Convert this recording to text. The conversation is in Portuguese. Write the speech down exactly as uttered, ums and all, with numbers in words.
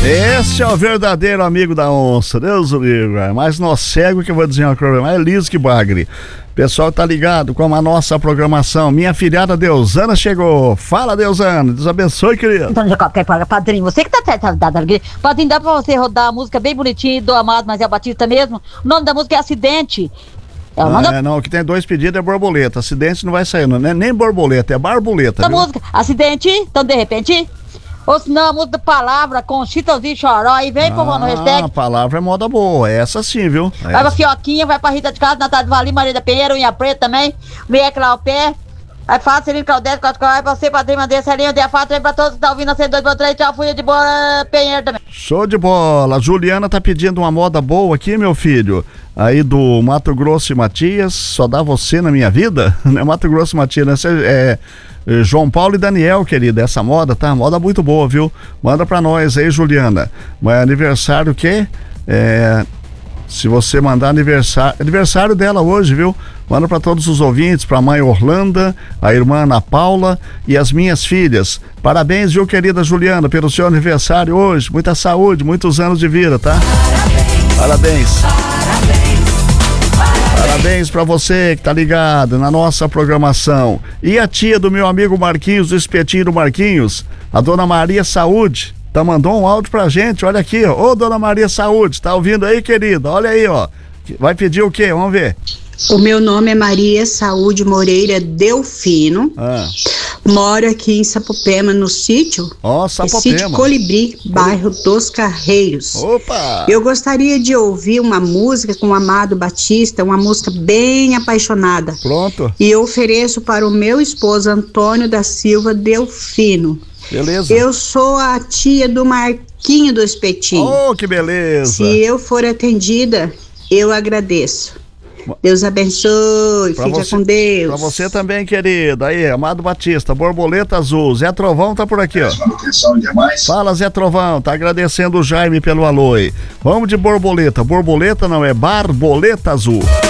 Esse é o verdadeiro amigo da onça, Deus o livre. Mas nós cego que eu vou dizer uma coisa, mais liso que bagre. Pessoal tá ligado com a nossa programação. Minha filhada Deusana chegou. Fala, Deusana, Deus abençoe, querido. Então, padrinho, você que tá dando alegria. Padrinho, dá pra você rodar a música bem bonitinha do Amado Maziel Batista mesmo? O nome da música é Acidente. É, o nome ah, da... é, não, que tem dois pedidos é borboleta. Acidente não vai sair, não é nem borboleta, é barboleta. A música, Acidente, então de repente... Ou senão a música Palavra com Chitãozinho Choró. Aí vem, ah, povo, no hashtag. A palavra é moda boa, essa sim, viu? Vai essa. Pra Fioquinha, vai pra Rita de Casa, Natália do Valim, Maria da Pinheiro, Unha Preta também. Meia lá o pé. Aí fala, Celino Claudete, Quatro Corais, pra você, Padrinho Madeira, Celinho, Dia Fato, pra todos que estão ouvindo a cento e dois ponto três. Tchau, fui de boa, Pinheiro também. Show de bola. A Juliana tá pedindo uma moda boa aqui, meu filho. Aí do Mato Grosso e Matias, só dá você na minha vida? Não é Mato Grosso e Matias, né? É, é João Paulo e Daniel, querida. Essa moda, tá? Moda muito boa, viu? Manda pra nós aí, Juliana. Mas aniversário o quê? É... Se você mandar aniversário, aniversário dela hoje, viu? Manda para todos os ouvintes, para a mãe Orlanda, a irmã Ana Paula e as minhas filhas. Parabéns, viu, querida Juliana, pelo seu aniversário hoje. Muita saúde, muitos anos de vida, tá? Parabéns. Parabéns. Parabéns para você que tá ligado na nossa programação. E a tia do meu amigo Marquinhos, do Espetinho do Marquinhos, a dona Maria Saúde. Tá, mandou um áudio pra gente, olha aqui, ó. Ô, dona Maria Saúde, tá ouvindo aí, querida? Olha aí, ó. Vai pedir o quê? Vamos ver. O meu nome é Maria Saúde Moreira Delfino. Ah. Moro aqui em Sapopema, no sítio. Ó, oh, Sapopema. Sítio Colibri, bairro dos Carreiros. Opa! Eu gostaria de ouvir uma música com o Amado Batista, uma música bem apaixonada. Pronto. E eu ofereço para o meu esposo Antônio da Silva Delfino. Beleza. Eu sou a tia do Marquinho do Espetinho. Oh, que beleza. Se eu for atendida, eu agradeço. Deus abençoe, pra fica você, com Deus. Pra você também, querida. Aí, Amado Batista, Borboleta Azul. Zé Trovão tá por aqui, ó. Fala, Zé Trovão, tá agradecendo o Jaime pelo alô aí. Vamos de borboleta. Borboleta não, é Barboleta Azul.